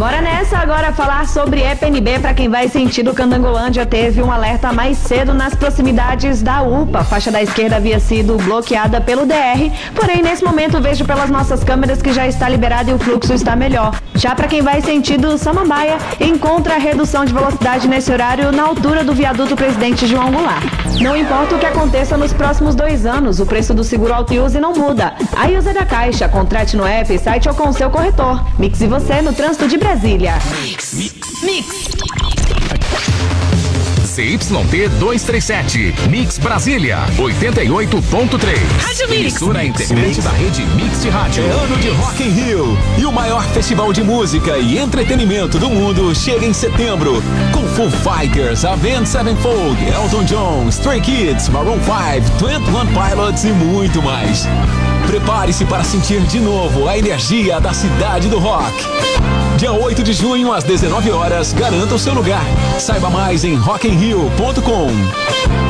Bora nessa agora falar sobre EPNB para quem vai sentido Candangolândia. Teve um alerta mais cedo nas proximidades da UPA. A faixa da esquerda havia sido bloqueada pelo DR, porém nesse momento vejo pelas nossas câmeras que já está liberado e o fluxo está melhor. Já para quem vai sentido Samambaia, encontra a redução de velocidade nesse horário na altura do viaduto Presidente João Goulart. Não importa o que aconteça nos próximos 2 anos, o preço do seguro auto-use não muda. A user da Caixa, contrate no app, site ou com seu corretor. Mix e você no trânsito de Brasília. Mix. CYT 237, Mix Brasília, 88.3. Rádio Mix. Emissora integrante da rede Mix de Rádio. É ano de Rock in Rio e o maior festival de música e entretenimento do mundo chega em setembro. Com Foo Fighters, Avenged Sevenfold, Elton John, Stray Kids, Maroon 5, 21 Pilots e muito mais. Prepare-se para sentir de novo a energia da cidade do rock. Dia 8 de junho, às 19 horas, garanta o seu lugar. Saiba mais em rockinrio.com.